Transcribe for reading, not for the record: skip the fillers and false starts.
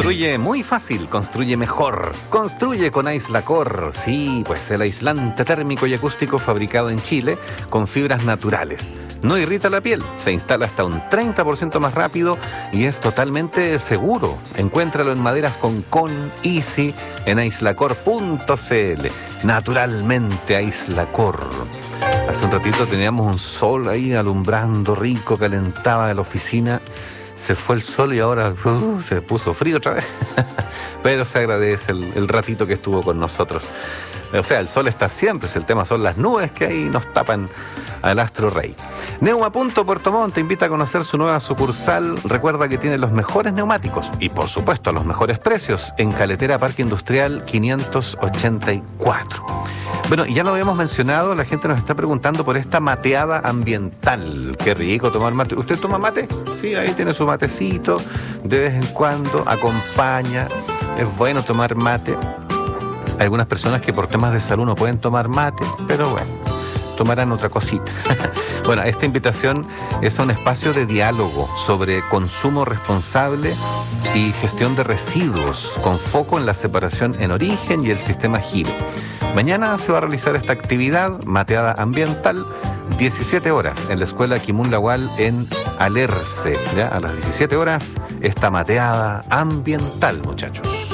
Construye muy fácil, construye mejor. Construye con Aislacor. Sí, pues el aislante térmico y acústico fabricado en Chile con fibras naturales. No irrita la piel, se instala hasta un 30% más rápido y es totalmente seguro. Encuéntralo en maderas con Easy en aislacor.cl. Naturalmente Aislacor. Hace un ratito teníamos un sol ahí alumbrando rico, calentaba la oficina. Se fue el sol y ahora se puso frío otra vez. Pero se agradece el ratito que estuvo con nosotros. O sea, el sol está siempre, el tema son las nubes que ahí nos tapan al astro rey. Neuma.Puerto Montt te invita a conocer su nueva sucursal. Recuerda que tiene los mejores neumáticos y por supuesto a los mejores precios en Caletera Parque Industrial 584. Bueno, y ya lo habíamos mencionado, la gente nos está preguntando por esta mateada ambiental. Qué rico tomar mate. ¿Usted toma mate? Sí, ahí tiene su matecito, de vez en cuando, acompaña. Es bueno tomar mate. Hay algunas personas que por temas de salud no pueden tomar mate, pero bueno, tomarán otra cosita. Bueno, esta invitación es a un espacio de diálogo sobre consumo responsable y gestión de residuos, con foco en la separación en origen y el sistema giro. Mañana se va a realizar esta actividad, mateada ambiental, 17 horas, en la Escuela Kimun Lawal en Alerce. ¿Ya? A las 17 horas, esta mateada ambiental, muchachos.